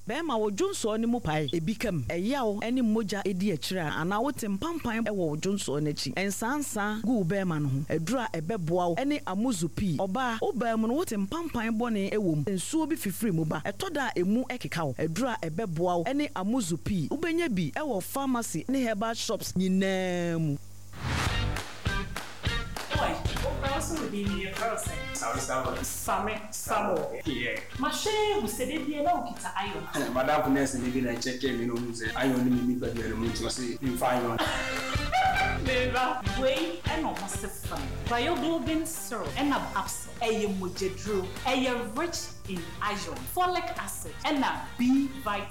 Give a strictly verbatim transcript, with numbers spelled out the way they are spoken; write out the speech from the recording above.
be ma wo dwonso ne mu pae ebi kam eyawo ene moja edi akira ana wo tempampan e wo dwonso ne chi ensansa gu be ma no ho edura ebeboa ene amuzupi oba oba mu no wo tempampan bone ewom ensuo bi fifiri mu ba etoda emu ekeka wo edura ebeboa ene amuzupi ubenya bi e wo pharmacy ne herbal shops nyinaa mu. Oi, o próximo would be your person. Sabe, sabe. Same, Samo. Yeah. Mashe, você devia não quitar iron. Madame Vanessa, maybe I check in, you know, say, I only meet by the element to say, in fine. Neva, way and almost a fun. Bioglobin syrup and ab absent. A mujedru, a rich in iron, folic acid, and a B vitamin.